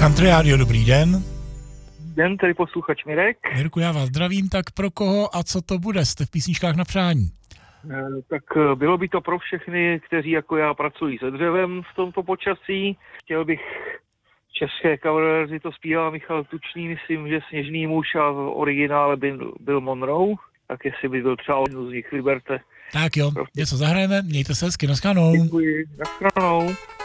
Country Radio, dobrý den. Den, tady posluchač Mirek. Mirku, já vás zdravím, tak pro koho a co to bude? Jste v písničkách na přání. Tak bylo by to pro všechny, kteří jako já pracují se dřevem v tomto počasí. Chtěl bych české cover verzi, to zpívá Michal Tučný, myslím, že Sněžný muž a v originále byl Monroe, tak jestli by byl třeba jednu z nich, vyberte. Tak jo, něco zahrajeme, mějte se hezky, naschledanou. Děkuji, naschledanou.